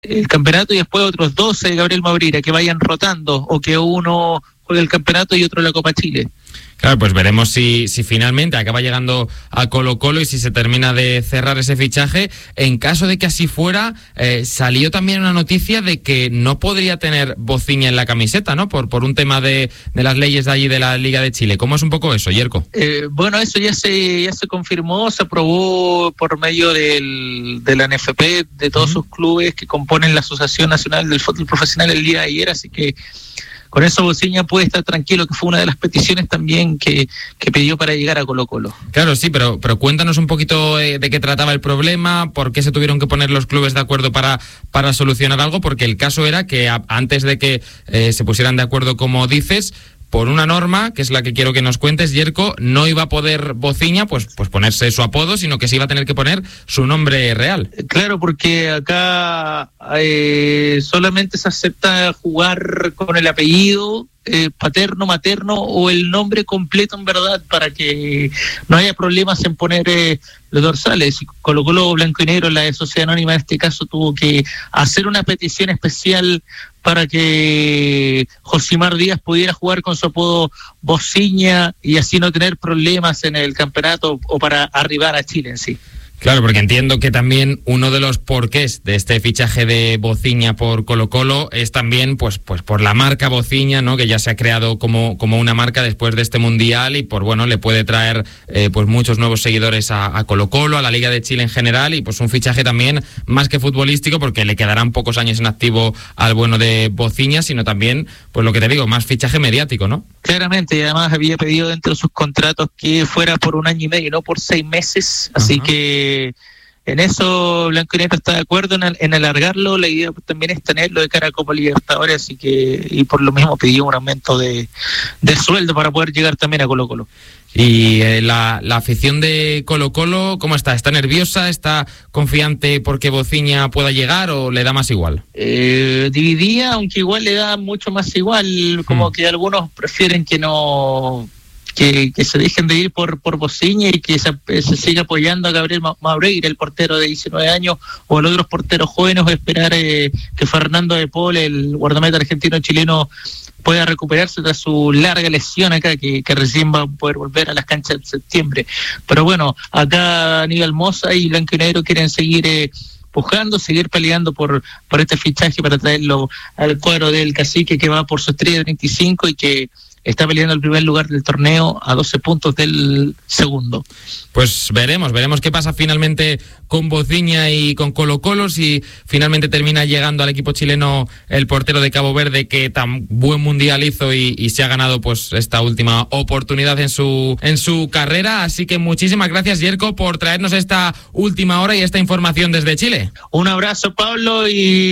el campeonato y después otros 12 de Gabriel Mabreira que vayan rotando o que uno juegue el campeonato y otro la Copa Chile. Claro, pues veremos si finalmente acaba llegando a Colo-Colo y si se termina de cerrar ese fichaje. En caso de que así fuera, salió también una noticia de que no podría tener Bociña en la camiseta, ¿no? Por un tema de las leyes de allí de la Liga de Chile. ¿Cómo es un poco eso, Yerko? Bueno, eso ya se confirmó, se aprobó por medio de la NFP, de todos sus clubes que componen la Asociación Nacional del Fútbol Profesional el día de ayer, así que con eso Bociña puede estar tranquilo, que fue una de las peticiones también que pidió para llegar a Colo-Colo. Claro, sí, pero cuéntanos un poquito de qué trataba el problema, por qué se tuvieron que poner los clubes de acuerdo para solucionar algo, porque el caso era que antes de que se pusieran de acuerdo, como dices, por una norma, que es la que quiero que nos cuentes, Yerko, no iba a poder Bociña pues ponerse su apodo, sino que se iba a tener que poner su nombre real. Claro, porque acá solamente se acepta jugar con el apellido paterno, materno o el nombre completo, en verdad, para que no haya problemas en poner los dorsales. Colo-Colo Blanco y Negro, la Sociedad Anónima en este caso, tuvo que hacer una petición especial para que Josimar Díaz pudiera jugar con su apodo Bociña y así no tener problemas en el campeonato o para arribar a Chile en sí. Claro, porque entiendo que también uno de los porqués de este fichaje de Bociña por Colo-Colo es también pues por la marca Bociña, ¿no? Que ya se ha creado como una marca después de este mundial y le puede traer pues muchos nuevos seguidores a Colo-Colo, a la Liga de Chile en general, y pues un fichaje también más que futbolístico, porque le quedarán pocos años en activo al bueno de Bociña, sino también, pues lo que te digo, más fichaje mediático, ¿no? Claramente, y además había pedido dentro de sus contratos que fuera por 1 año y medio, no por 6 meses, así que en eso Blanco y Negro está de acuerdo en alargarlo. La idea también es tenerlo de cara a Copa Libertadores, así que, y por lo mismo pidió un aumento de sueldo para poder llegar también a Colo-Colo. Y la afición de Colo-Colo, ¿cómo está? ¿Está nerviosa? ¿Está confiante porque Bociña pueda llegar o le da más igual? Dividía, aunque igual le da mucho más igual, como que algunos prefieren que no... Que se dejen de ir por Bociña y que se siga apoyando a Gabriel Mabreira, el portero de 19 años, o a los otros porteros jóvenes, o esperar que Fernando de Paul, el guardameta argentino-chileno, pueda recuperarse tras su larga lesión acá, que recién va a poder volver a las canchas en septiembre. Pero bueno, acá Aníbal Mosa y Blanco y Negro quieren seguir pujando, seguir peleando por este fichaje para traerlo al cuadro del Cacique, que va por su estrella de 25 y que está peleando el primer lugar del torneo a 12 puntos del segundo. Pues veremos qué pasa finalmente con Bociña y con Colo-Colo, si finalmente termina llegando al equipo chileno el portero de Cabo Verde que tan buen mundial hizo y se ha ganado pues esta última oportunidad en su carrera. Así que muchísimas gracias, Yerko, por traernos esta última hora y esta información desde Chile. Un abrazo, Pablo,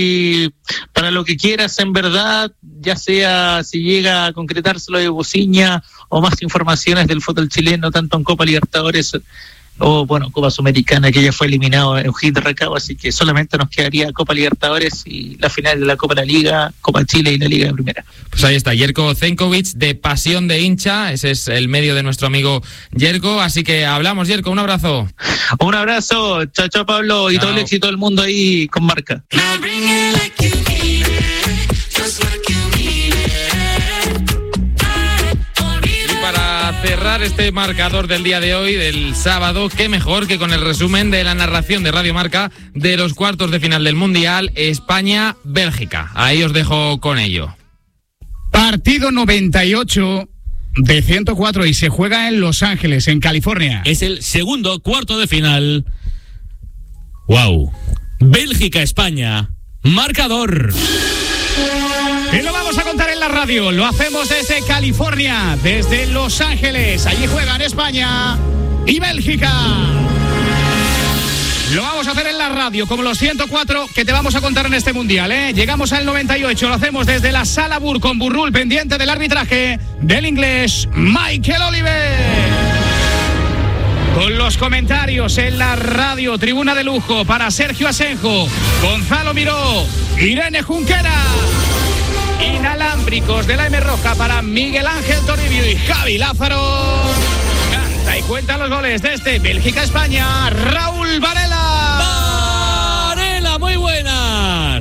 y para lo que quieras, en verdad, ya sea si llega a concretarse lo de Bociña o más informaciones del fútbol chileno, tanto en Copa Libertadores o Copa Sudamericana, que ya fue eliminado en O'Higgins de Rancagua, así que solamente nos quedaría Copa Libertadores y la final de la Copa de la Liga, Copa Chile y la Liga de Primera. Pues ahí está, Yerko Zenkovic, de Pasión de Hincha, ese es el medio de nuestro amigo Yerko, así que hablamos, Yerko, un abrazo. Un abrazo, chao Pablo, y todo el éxito del mundo ahí con marca. Cerrar este marcador del día de hoy, del sábado, qué mejor que con el resumen de la narración de Radio Marca de los cuartos de final del Mundial España-Bélgica. Ahí os dejo con ello. Partido 98 de 104 y se juega en Los Ángeles, en California. Es el segundo cuarto de final. ¡Wow! Bélgica-España. Marcador. Y lo vamos a contar en la radio. Lo hacemos desde California, desde Los Ángeles. Allí juegan España y Bélgica. Lo vamos a hacer en la radio, como los 104 que te vamos a contar en este mundial, ¿eh? Llegamos al 98, lo hacemos desde la Sala Bur con Burrul, pendiente del arbitraje del inglés Michael Oliver. Con los comentarios en la radio, tribuna de lujo para Sergio Asenjo, Gonzalo Miró, Irene Junquera. Inalámbricos de la M Roja para Miguel Ángel Toribio y Javi Lázaro. Canta y cuenta los goles desde Bélgica-España, Raúl Varela. ¡Varela, muy buenas!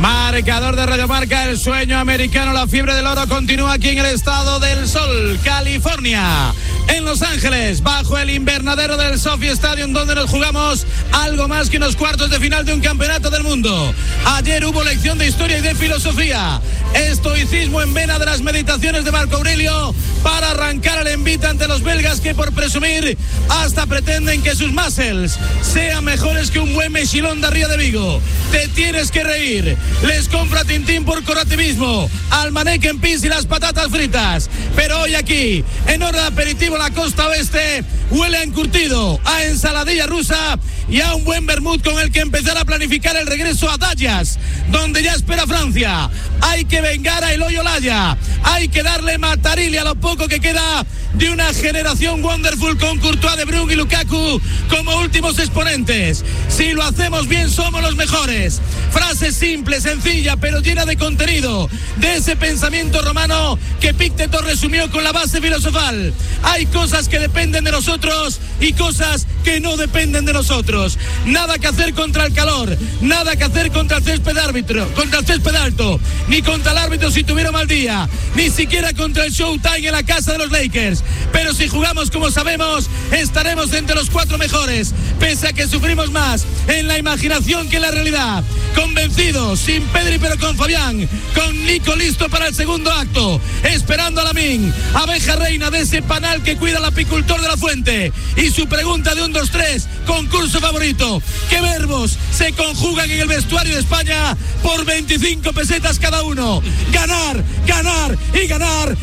Marcador de Radio Marca, el sueño americano, la fiebre del oro continúa aquí en el estado del sol, California, en Los Ángeles, bajo el invernadero del SoFi Stadium, donde nos jugamos algo más que unos cuartos de final de un campeonato del mundo. Ayer hubo lección de historia y de filosofía, estoicismo en vena de las meditaciones de Marco Aurelio para arrancar el envite ante los belgas, que por presumir hasta pretenden que sus muscles sean mejores que un buen mechilón de Ría de Vigo. Te tienes que reír. Les compra Tintín por corporativismo, Almanec en pis y las patatas fritas. Pero hoy aquí, en hora de aperitivo, la costa oeste huele a encurtido, a ensaladilla rusa y a un buen vermut con el que empezar a planificar el regreso a Dallas, donde ya espera Francia. Hay que vengar a Eloy Olaya, hay que darle matarile a lo poco que queda de una generación wonderful con Courtois, De Bruyne y Lukaku como últimos exponentes. Si lo hacemos bien, somos los mejores. Frase simple, sencilla, pero llena de contenido, de ese pensamiento romano que Epicteto resumió con la base filosofal. Hay cosas que dependen de nosotros y cosas que no dependen de nosotros. Nada que hacer contra el calor, nada que hacer contra el césped alto, ni contra el árbitro si tuviera mal día, ni siquiera contra el Showtime en la casa de los Lakers. Pero si jugamos como sabemos, estaremos entre los 4 mejores, pese a que sufrimos más en la imaginación que en la realidad. Convencidos, sin Pedri pero con Fabián, con Nico listo para el segundo acto, esperando a Lamine, abeja reina de ese panal que cuida al apicultor de la fuente. Y su pregunta de 1, 2, 3, concurso favorito: ¿qué verbos se conjugan en el vestuario de España por 25 pesetas cada uno? Ganar, ganar y ganar.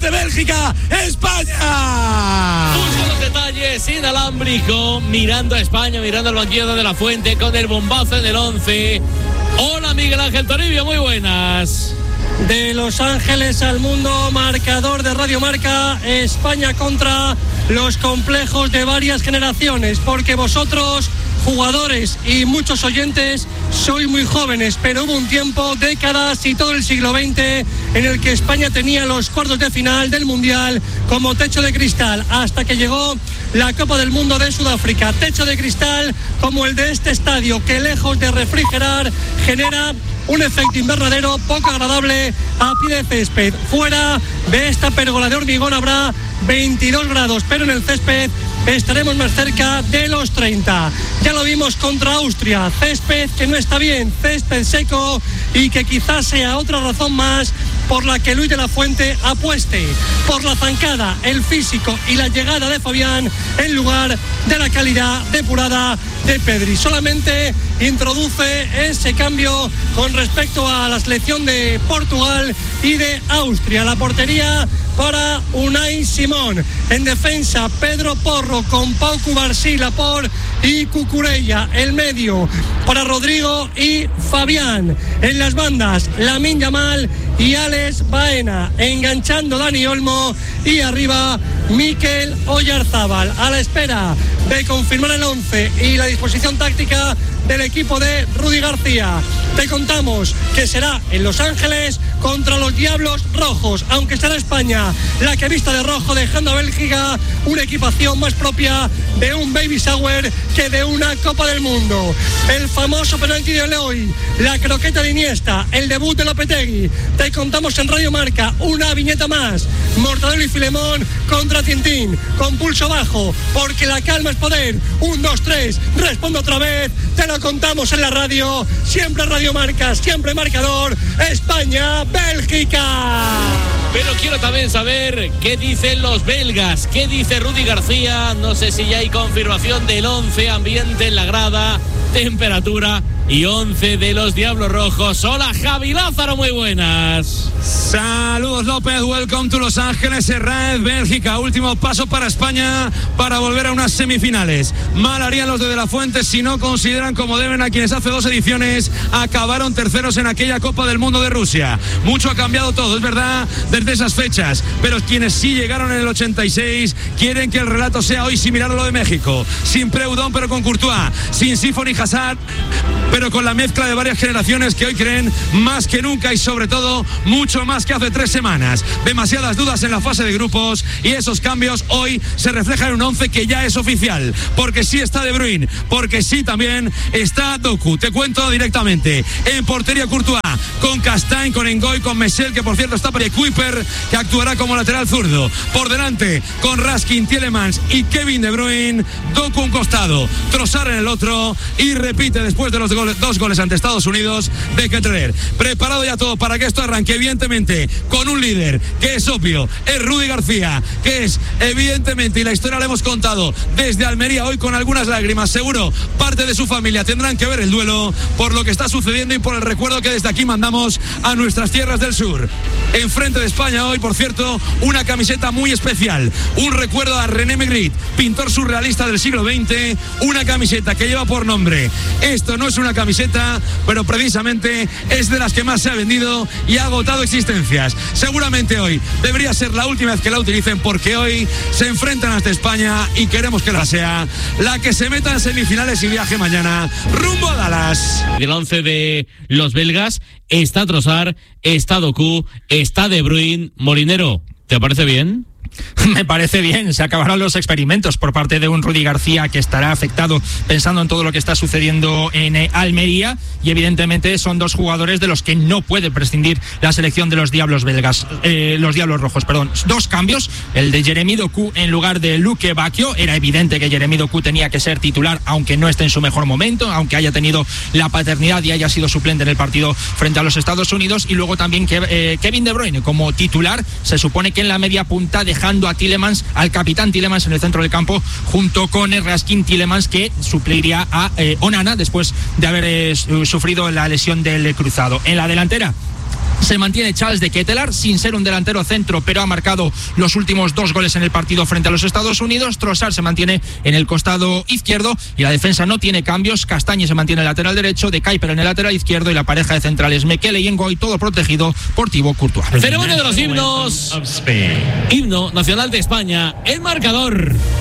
Bélgica-España. Busca los detalles inalámbrico, mirando a España, mirando al banquillo de la fuente, con el bombazo en el 11. Hola, Miguel Ángel Toribio, muy buenas. De Los Ángeles al mundo, marcador de Radio Marca, España contra los complejos de varias generaciones, porque vosotros, jugadores y muchos oyentes, sois muy jóvenes, pero hubo un tiempo, décadas y todo el siglo XX en el que España tenía los cuartos de final del Mundial como techo de cristal, hasta que llegó la Copa del Mundo de Sudáfrica. Techo de cristal como el de este estadio, que lejos de refrigerar genera un efecto invernadero poco agradable a pie de césped. Fuera de esta pérgola de hormigón habrá 22 grados, pero en el césped estaremos más cerca de los 30. Ya lo vimos contra Austria, césped que no está bien, césped seco, y que quizás sea otra razón más por la que Luis de la Fuente apueste por la zancada, el físico y la llegada de Fabián en lugar de la calidad depurada de Pedri. Solamente introduce ese cambio con respecto a la selección de Portugal y de Austria. La portería para Unai Simón. En defensa, Pedro Porro con Pau Cubarsí, Laporte y Cucurella. El medio para Rodrigo y Fabián. En las bandas, Lamine Yamal y Alex Baena. Enganchando Dani Olmo y arriba Mikel Oyarzábal. A la espera de confirmar el 11 y la disposición táctica del equipo de Rudy García. Te contamos que será en Los Ángeles contra los Diablos Rojos, aunque será España la que vista de rojo, dejando a Bélgica una equipación más propia de un baby shower que de una Copa del Mundo. El famoso penalti de Eloy, la croqueta de Iniesta, el debut de Lopetegui. Te contamos en Radio Marca una viñeta más: Mortadelo y Filemón contra Tintín, con pulso bajo, porque la calma es poder. 1, 2, 3, respondo otra vez. Te lo contamos en la radio, siempre Radio Marca, siempre marcador. España, Bélgica. Pero quiero también saber qué dicen los belgas, qué dice Rudy García. No sé si ya hay confirmación del 11, ambiente en la grada, temperatura y 11 de los Diablos Rojos. Hola, Javi Lázaro, muy buenas. Saludos, López, welcome to Los Ángeles, Serrat, Bélgica. Último paso para España para volver a unas semifinales. Mal harían los de la Fuente si no consideran como deben a quienes hace 2 ediciones acabaron terceros en aquella Copa del Mundo de Rusia. Mucho ha cambiado todo, es verdad, desde esas fechas, pero quienes sí llegaron en el 86 quieren que el relato sea hoy similar a lo de México, sin Preudón pero con Courtois, sin Sifon y Hazard, pero pero con la mezcla de varias generaciones que hoy creen más que nunca y sobre todo mucho más que hace 3 semanas. Demasiadas dudas en la fase de grupos y esos cambios hoy se reflejan en un 11 que ya es oficial, porque sí está De Bruyne, porque sí también está Doku. Te cuento directamente: en portería Courtois, con Castagne, con Ngoy, con Messel, que por cierto está para Kuiper, que actuará como lateral zurdo. Por delante, con Raskin, Tielemans y Kevin De Bruyne. Doku un costado, Trossard en el otro, y repite después de los 2 goles ante Estados Unidos de Ketterer. Preparado ya todo para que esto arranque, evidentemente con un líder que es obvio, es Rudi García, que es evidentemente, y la historia la hemos contado desde Almería hoy con algunas lágrimas, seguro parte de su familia tendrán que ver el duelo por lo que está sucediendo y por el recuerdo que desde aquí mandamos a nuestras tierras del sur. Enfrente de España hoy, por cierto, una camiseta muy especial, un recuerdo a René Magritte, pintor surrealista del siglo XX, una camiseta que lleva por nombre: esto no es una camiseta, pero precisamente es de las que más se ha vendido y ha agotado existencias. Seguramente hoy debería ser la última vez que la utilicen, porque hoy se enfrentan ante España y queremos que la sea la que se meta en semifinales y viaje mañana rumbo a Dallas. Del 11 de los belgas está Trossard, está Doku, está De Bruyne. Molinero, ¿te parece bien? Me parece bien, se acabaron los experimentos por parte de un Rudi García que estará afectado pensando en todo lo que está sucediendo en Almería, y evidentemente son 2 jugadores de los que no puede prescindir la selección de los Diablos belgas, los Diablos Rojos, perdón. 2 cambios, el de Jeremy Doku en lugar de Luke Bacchio. Era evidente que Jeremy Doku tenía que ser titular, aunque no esté en su mejor momento, aunque haya tenido la paternidad y haya sido suplente en el partido frente a los Estados Unidos. Y luego también Kevin De Bruyne como titular, se supone que en la media punta, dejando a Tielemans, al capitán Tielemans en el centro del campo, junto con Raskin Tielemans, que supliría a Onana después de haber sufrido la lesión del cruzado. En la delantera se mantiene Charles de Ketelaere, sin ser un delantero centro, pero ha marcado los últimos 2 goles en el partido frente a los Estados Unidos. Trossard se mantiene en el costado izquierdo y la defensa no tiene cambios. Castagne se mantiene en el lateral derecho, De Kuiper en el lateral izquierdo, y la pareja de centrales Mekele y Ngoy, todo protegido por Thibaut Courtois. Ceremonia de los himnos. Himno nacional de España. El marcador.